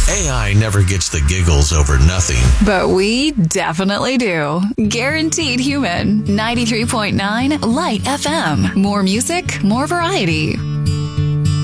AI never gets the giggles over nothing. But we definitely do. Guaranteed Human. 93.9 Light FM. More music, more variety.